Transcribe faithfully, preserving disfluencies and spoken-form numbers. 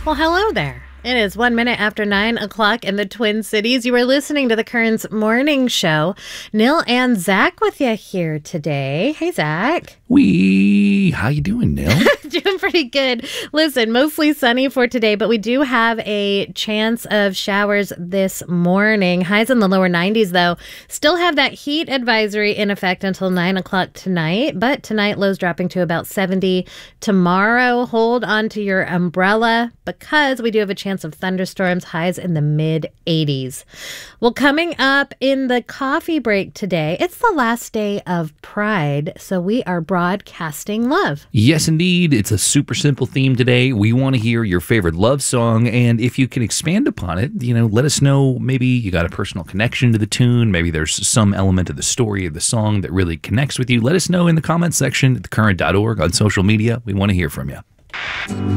Well, hello there. It is one minute after nine o'clock in the Twin Cities. You are listening to the Currents Morning Show. Neil and Zach with you here today. Hey, Zach. Wee. How you doing, Neil? Doing pretty good. Listen, mostly sunny for today, but we do have a chance of showers this morning. Highs in the lower nineties, though. Still have that heat advisory in effect until nine o'clock tonight, but tonight lows dropping to about seventy. Tomorrow, hold on to your umbrella because we do have a chance of thunderstorms, highs in the mid eighties. Well, coming up in the coffee break today, it's the last day of Pride, so we are broadcasting love. Yes, indeed. It's a super simple theme today. We want to hear your favorite love song, and if you can expand upon it, you know, let us know. Maybe you got a personal connection to the tune. Maybe there's some element of the story of the song that really connects with you. Let us know in the comments section at the current dot org on social media. We want to hear from you.